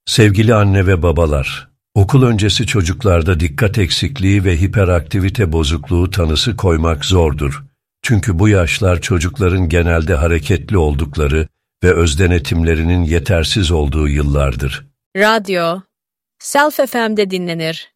Sevgili anne ve babalar, okul öncesi çocuklarda dikkat eksikliği ve hiperaktivite bozukluğu tanısı koymak zordur. Çünkü bu yaşlar çocukların genelde hareketli oldukları ve özdenetimlerinin yetersiz olduğu yıllardır. Radyo, Self FM'de dinlenir.